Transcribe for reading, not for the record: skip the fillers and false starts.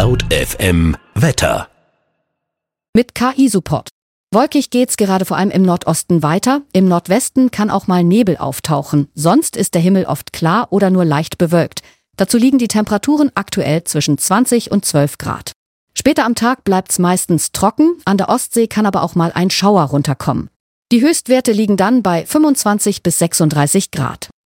Laut FM Wetter. Mit KI-Support. Wolkig geht's gerade vor allem im Nordosten weiter. Im Nordwesten kann auch mal Nebel auftauchen. Sonst ist der Himmel oft klar oder nur leicht bewölkt. Dazu liegen die Temperaturen aktuell zwischen 20 und 12 Grad. Später am Tag bleibt's meistens trocken. An der Ostsee kann aber auch mal ein Schauer runterkommen. Die Höchstwerte liegen dann bei 25 bis 36 Grad.